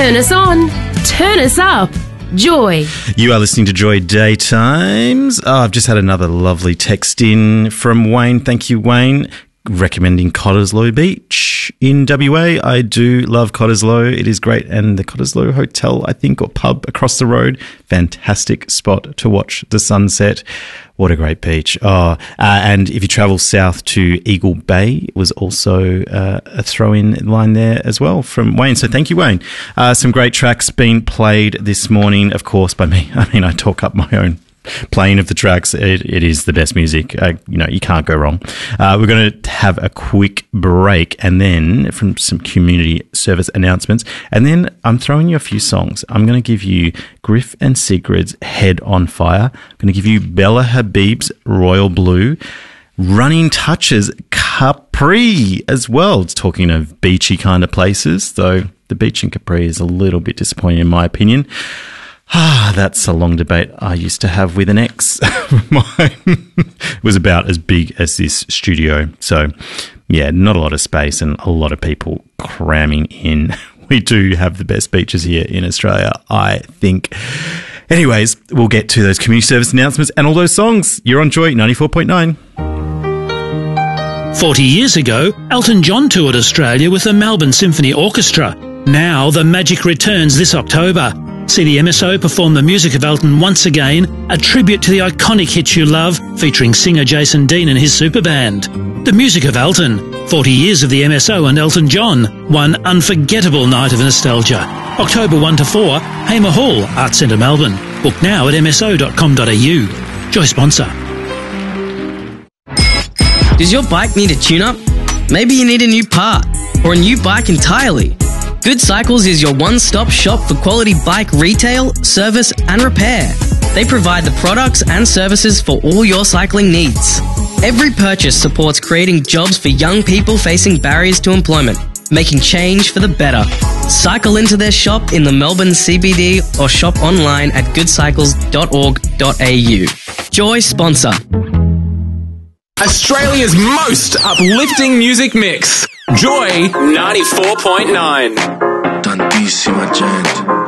Turn us on. Turn us up. Joy. You are listening to Joy Daytimes. Oh, I've just had another lovely text in from Wayne. Thank you, Wayne. Recommending Cottesloe Beach in WA. I do love Cottesloe. It is great. And the Cottesloe Hotel, I think, or pub across the road. Fantastic spot to watch the sunset. What a great beach. Oh, and if you travel south to Eagle Bay, it was also a throw-in line there as well from Wayne. So thank you, Wayne. Some great tracks being played this morning, of course, by me. I mean, I talk up my own playing of the tracks. It is the best music. You can't go wrong. We're going to have a quick break and then from some community service announcements. And then I'm throwing you a few songs. I'm going to give you Griff and Sigrid's Head on Fire. I'm going to give you Bella Habib's Royal Blue. Running Touches Capri as well. It's talking of beachy kind of places, though the beach in Capri is a little bit disappointing in my opinion. That's a long debate I used to have with an ex. Mine was about as big as this studio. So, yeah, not a lot of space and a lot of people cramming in. We do have the best beaches here in Australia, I think. Anyways, we'll get to those community service announcements and all those songs. You're on Joy 94.9. 40 years ago, Elton John toured Australia with the Melbourne Symphony Orchestra. Now the magic returns this October. See the MSO perform the music of Elton once again, a tribute to the iconic hits you love, featuring singer Jason Dean and his super band. The music of Elton, 40 years of the MSO and Elton John, one unforgettable night of nostalgia. October 1 to 4, Hamer Hall, Arts Centre Melbourne. Book now at mso.com.au. Joy sponsor. Does your bike need a tune-up? Maybe you need a new part, or a new bike entirely. Good Cycles is your one-stop shop for quality bike retail, service and repair. They provide the products and services for all your cycling needs. Every purchase supports creating jobs for young people facing barriers to employment, making change for the better. Cycle into their shop in the Melbourne CBD or shop online at goodcycles.org.au. Joy sponsor. Australia's most uplifting music mix. Joy 94.9. Tantissima gente.